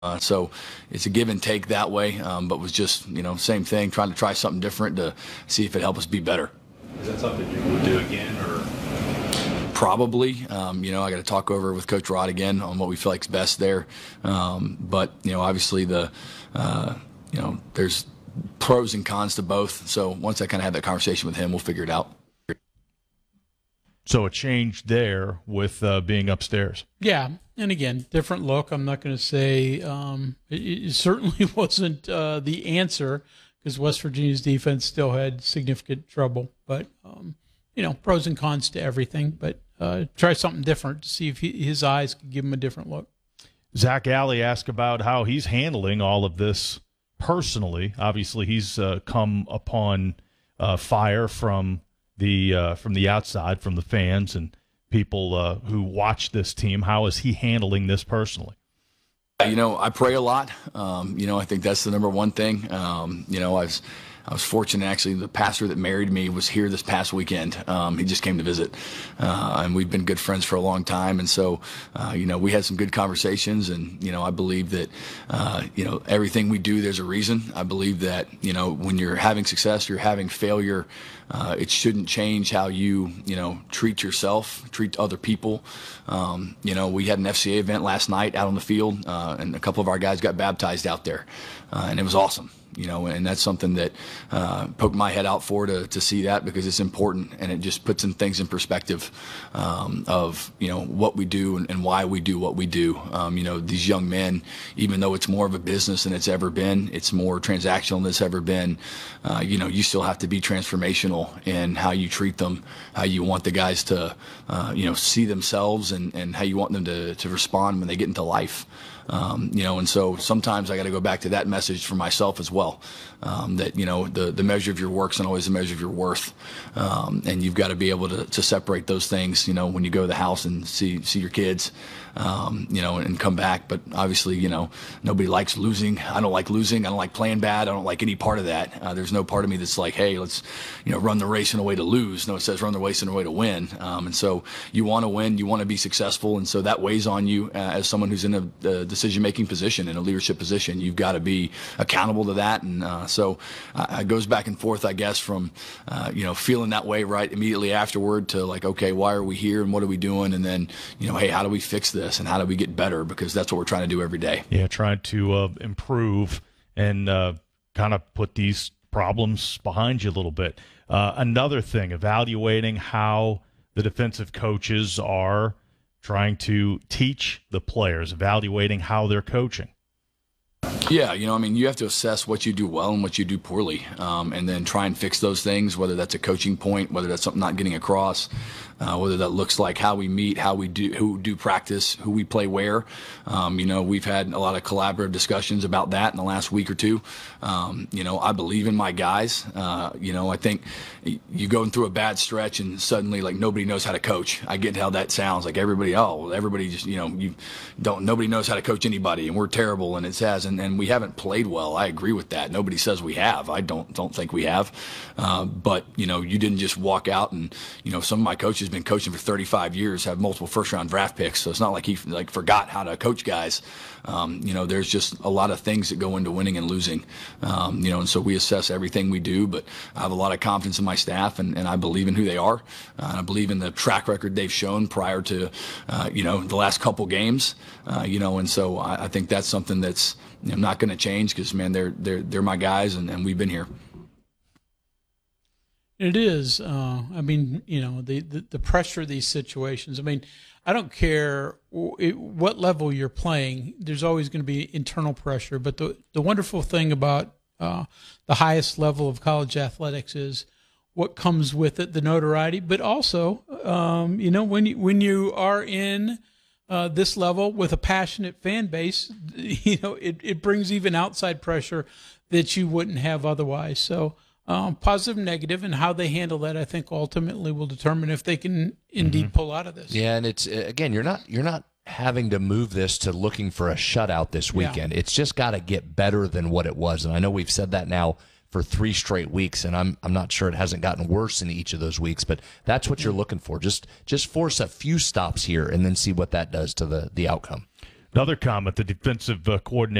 So it's a give and take that way, but was just, same thing, trying to try something different to see if it helped us be better. Is that something you would do again, or? Probably. I got to talk over with Coach Rod again on what we feel like is best there. But obviously there's pros and cons to both. So once I kind of have that conversation with him, we'll figure it out. So a change there with being upstairs. Yeah, and again, different look. I'm not going to say it certainly wasn't the answer because West Virginia's defense still had significant trouble. But, pros and cons to everything. But try something different to see if his eyes could give him a different look. Zach Alley asked about how he's handling all of this personally. Obviously, he's come upon fire from the outside, from the fans and people who watch this team. How is he handling this personally? I pray a lot. I think that's the number one thing. I was fortunate, actually. The pastor that married me was here this past weekend. He just came to visit, and we've been good friends for a long time. And so, we had some good conversations. And I believe that, everything we do, there's a reason. I believe that when you're having success, you're having failure. It shouldn't change how you treat yourself, treat other people. We had an FCA event last night out on the field, and a couple of our guys got baptized out there, and it was awesome. And that's something that poked my head out for to see that because it's important and it just puts things in perspective of what we do and why we do what we do. These young men, even though it's more of a business than it's ever been, it's more transactional than it's ever been. You still have to be transformational in how you treat them, how you want the guys to see themselves and how you want them to respond when they get into life. And so sometimes I got to go back to that message for myself as well, that, the measure of your work's not always the measure of your worth. And you've got to be able to separate those things, when you go to the house and see your kids, and come back. But obviously, nobody likes losing. I don't like losing. I don't like playing bad. I don't like any part of that. There's no part of me that's like, hey, let's, run the race in a way to lose. No, it says run the race in a way to win. And so you want to win, you want to be successful. And so that weighs on you as someone who's in a decision-making position, in a leadership position. You've got to be accountable to that. And so it goes back and forth, I guess, from, feeling that way right immediately afterward to like, okay, why are we here and what are we doing? And then, hey, how do we fix this and how do we get better? Because that's what we're trying to do every day. Yeah, trying to improve and kind of put these problems behind you a little bit. Another thing, evaluating how the defensive coaches are trying to teach the players, evaluating how they're coaching. Yeah, you have to assess what you do well and what you do poorly, and then try and fix those things, whether that's a coaching point, whether that's something not getting across, whether that looks like how we meet, who do practice, who we play where. We've had a lot of collaborative discussions about that in the last week or two. I believe in my guys. I think you going through a bad stretch and suddenly like nobody knows how to coach. I get how that sounds like everybody just, nobody knows how to coach anybody and we're terrible and it says, and we haven't played well. I agree with that. Nobody says we have. I don't think we have. But you didn't just walk out and, some of my coaches been coaching for 35 years, have multiple first-round draft picks, so it's not like he forgot how to coach guys. There's just a lot of things that go into winning and losing, and so we assess everything we do, but I have a lot of confidence in my staff, and I believe in who they are. I believe in the track record they've shown prior to, the last couple games, and so I think that's something that's not going to change because, man, they're my guys, and we've been here. It is. The pressure of these situations. I don't care what level you're playing. There's always going to be internal pressure. But the wonderful thing about the highest level of college athletics is what comes with it, the notoriety. But also, when you are in this level with a passionate fan base, it brings even outside pressure that you wouldn't have otherwise. So. Positive, negative, and how they handle that, I think, ultimately will determine if they can indeed pull out of this. Yeah, and it's again, you're not having to move this to looking for a shutout this weekend. Yeah. It's just got to get better than what it was, and I know we've said that now for 3 straight weeks, and I'm not sure it hasn't gotten worse in each of those weeks, but that's what you're looking for. Just force a few stops here, and then see what that does to the outcome. Another comment: the defensive coordinator